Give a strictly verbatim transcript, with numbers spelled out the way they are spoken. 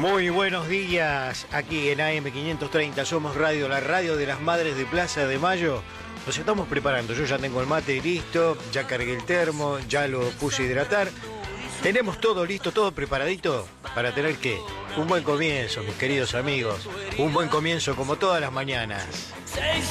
Muy buenos días, aquí en A M quinientos treinta, somos Radio, la radio de las madres de Plaza de Mayo. Nos estamos preparando, yo ya tengo el mate listo, ya cargué el termo, ya lo puse a hidratar. Tenemos todo listo, todo preparadito para tener que un buen comienzo, mis queridos amigos. Un buen comienzo como todas las mañanas.